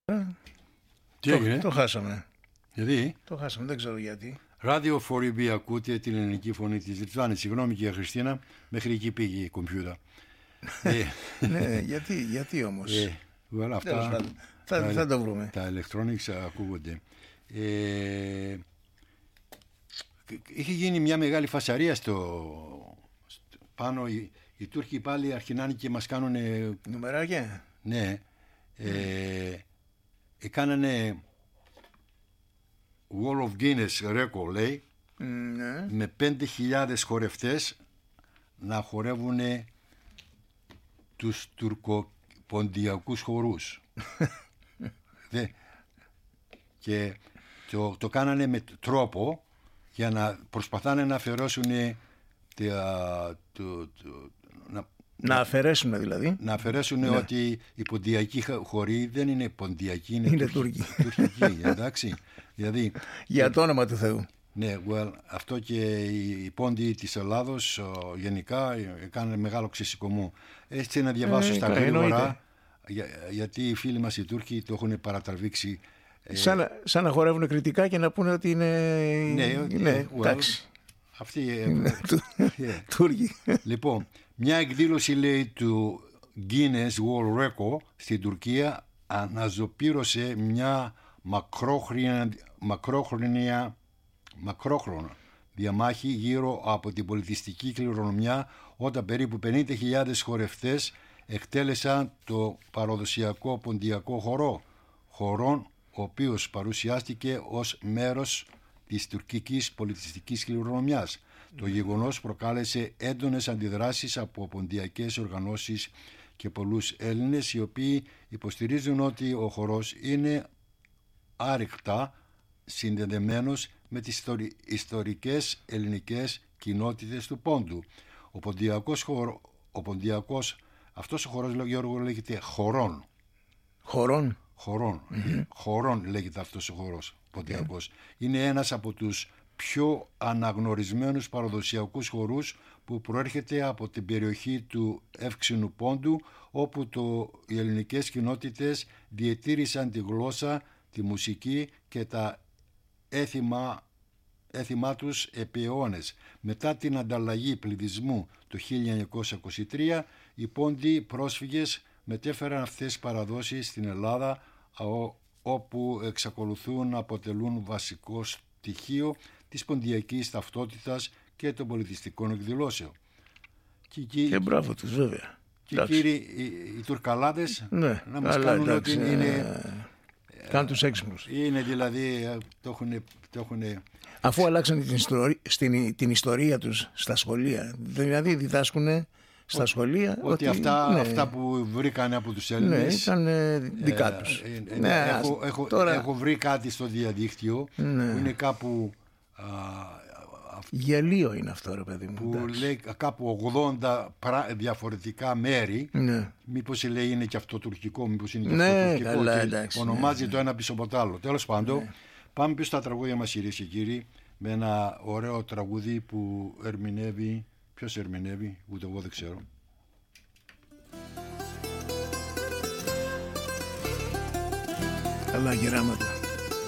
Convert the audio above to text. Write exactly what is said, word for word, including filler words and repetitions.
Τι έγινε? Το, το χάσαμε. Γιατί? Το χάσαμε, δεν ξέρω γιατί. Radio φορ μπι ακούτε την ελληνική φωνή της Λιτβάνης. Συγγνώμη κυρία Χριστίνα, μέχρι εκεί πήγε η κομπιούτα. ε, ναι, γιατί, γιατί όμως. Ε, well, αυτά, θα, τα, θα το βρούμε. Τα electronics ακούγονται. Ε, είχε γίνει μια μεγάλη φασαρία στο, στο πάνω. Οι, οι Τούρκοι πάλι αρχινάνε και μας κάνουν νούμεράκια. Ναι. Ε, έκανανε Wall of Guinness record, λέει, ναι. με πέντε χιλιάδες χορευτές να χορεύουν τους τουρκοποντιακούς χορούς. Δε, και το, το κάνανε με τρόπο για να προσπαθάνε να αφαιρέσουν τα, το, το, να, να αφαιρέσουν δηλαδή να αφαιρέσουν ναι. ότι οι ποντιακοί χοροί δεν είναι ποντιακοί, είναι, είναι τουρκικοί, τουρκικοί, εντάξει. Δηλαδή, για το όνομα του Θεού. Ναι, well, αυτό και οι πόντιοι της Ελλάδος γενικά κάνουν μεγάλο ξεσηκωμό. Έτσι να διαβάσω ε, στα γρήγορα, για, γιατί οι φίλοι μας οι Τούρκοι το έχουν παρατραβήξει. Σαν, ε, σαν να χορεύουν κριτικά και να πούνε ότι είναι. Ναι, ναι well, εντάξει. Αυτοί είναι yeah. Τούρκοι. Λοιπόν, μια εκδήλωση, λέει, του Guinness World Record στην Τουρκία αναζωπήρωσε μια μακρόχρονια, μακρόχρονια μακρόχρονα διαμάχη γύρω από την πολιτιστική κληρονομιά, όταν περίπου πενήντα χιλιάδες χορευτές εκτέλεσαν το παραδοσιακό ποντιακό χορό, χορόν ο οποίος παρουσιάστηκε ως μέρος της τουρκικής πολιτιστικής κληρονομιάς. Mm. Το γεγονός προκάλεσε έντονες αντιδράσεις από ποντιακές οργανώσεις και πολλούς Έλληνες, οι οποίοι υποστηρίζουν ότι ο χορός είναι άρρηκτα συνδεδεμένος με τις ιστορικές ελληνικές κοινότητες του Πόντου. Ο ποντιακός, χορο, ο ποντιακός αυτός ο χορός, Γιώργο, λέγεται χορόν. Χορόν. Χορόν. Mm-hmm. Χορόν λέγεται αυτός ο χορός, ποντιακός. Yeah. Είναι ένας από τους πιο αναγνωρισμένους παραδοσιακούς χορούς που προέρχεται από την περιοχή του Εύξηνου Πόντου, όπου το, οι ελληνικές κοινότητες διατήρησαν τη γλώσσα, τη μουσική και τα έθιμα, έθιμά τους επί αιώνες. Μετά την ανταλλαγή πληθυσμού το χίλια εννιακόσια είκοσι τρία, οι Πόντιοι πρόσφυγες μετέφεραν αυτές τις παραδόσεις στην Ελλάδα, όπου εξακολουθούν να αποτελούν βασικό στοιχείο της ποντιακής ταυτότητας και των πολιτιστικών εκδηλώσεων. Και, και, και μπράβο τους, βέβαια. Και κύριοι οι, οι Τουρκαλάδες, ναι, να μας αλλά, κάνουν εντάξει, ότι είναι... Κάνουν τους έξυπνους. Είναι δηλαδή, το έχουν, το έχουν... Αφού αλλάξαν την, ιστορία, στην, την ιστορία τους στα σχολεία, δηλαδή διδάσκουν στα σχολεία ότι, ότι αυτά, ναι, αυτά που βρήκαν από τους Έλληνες, ναι, ήταν δικά τους. Ε, ε, ναι, έχω, έχω, τώρα... έχω βρει κάτι στο διαδίκτυο, ναι, που είναι κάπου... Α, γελίο είναι αυτό, ρε παιδί μου. Που εντάξει. λέει κάπου ογδόντα διαφορετικά μέρη. Ναι. Μήπως λέει είναι και αυτό τουρκικό, μήπως είναι και ναι, αυτό τουρκικό. Καλά, και εντάξει, ονομάζει, ναι, το ένα πίσω από το άλλο. Τέλος πάντων, ναι, πάμε πίσω στα τραγούδια μας, κυρίες και κύριοι, με ένα ωραίο τραγούδι που ερμηνεύει. Ποιος ερμηνεύει, ούτε εγώ δεν ξέρω. Καλά γεράματα.